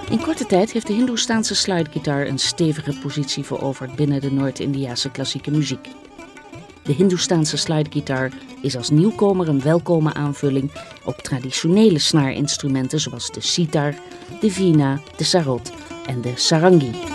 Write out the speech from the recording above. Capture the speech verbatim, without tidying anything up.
In korte tijd heeft de Hindoestaanse slidegitaar een stevige positie veroverd binnen de Noord-Indiase klassieke muziek. De Hindoestaanse slidegitaar is als nieuwkomer een welkome aanvulling op traditionele snaarinstrumenten zoals de sitar, de veena, de sarod en de sarangi.